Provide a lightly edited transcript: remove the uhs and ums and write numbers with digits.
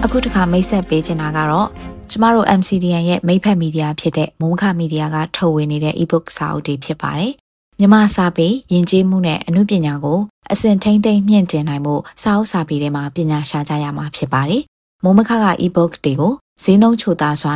အခုတစ်ခါမိတ်ဆက်ပေးချင်တာကတော့ကျမတို့ MCDN ရဲ့မိတ်ဖက်မီဒီယာဖြစ်တဲ့မိုးမခမီဒီယာကထုတ်ဝေနေတဲ့ ebook စာအုပ်တွေဖြစ်ပါတယ်။မြန်မာစာပေယဉ်ကျေးမှုနဲ့အမှုပညာကိုအစဉ်ထိန်းသိမ်းမြင့်တင်နိုင်မှုစာအုပ်စာပေတွေမှာပညာရှာကြရမှာဖြစ်ပါတယ်။မိုးမခက ebook တွေကိုဈေးနှုန်းချိုသာစွာ